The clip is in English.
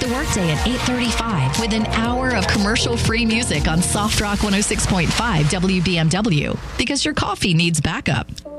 the workday at 8:35 with an hour of commercial-free music on Soft Rock 106.5 WBMW, because your coffee needs backup.